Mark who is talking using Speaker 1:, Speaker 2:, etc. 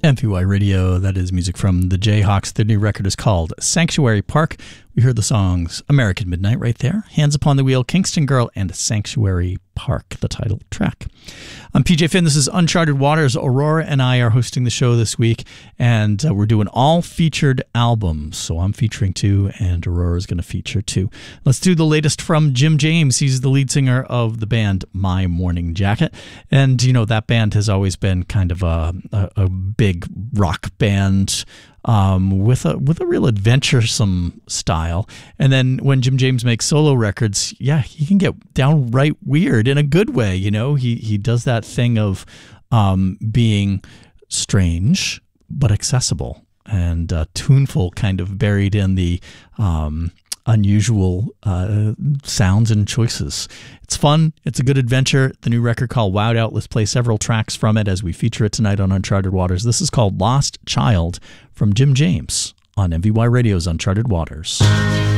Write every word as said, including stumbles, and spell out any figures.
Speaker 1: M P Y Radio, that is music from the Jayhawks. Their new record is called Sanctuary Park. We heard the songs American Midnight right there, Hands Upon the Wheel, Kingston Girl, and Sanctuary Park, the title track. I'm P J Finn. This is Uncharted Waters. Aurora and I are hosting the show this week, and uh, we're doing all featured albums. So I'm featuring two, and Aurora is going to feature two. Let's do the latest from Jim James. He's the lead singer of the band My Morning Jacket. And, you know, that band has always been kind of a, a, a big rock band, Um, with a with a real adventuresome style. And then when Jim James makes solo records, yeah, he can get downright weird in a good way. You know, he he does that thing of um, being strange but accessible and uh, tuneful, kind of buried in the um, unusual uh, sounds and choices. It's fun. It's a good adventure. The new record called Wowed Out. Let's play several tracks from it as we feature it tonight on Uncharted Waters. This is called Lost Child from Jim James on M V Y Radio's Uncharted Waters.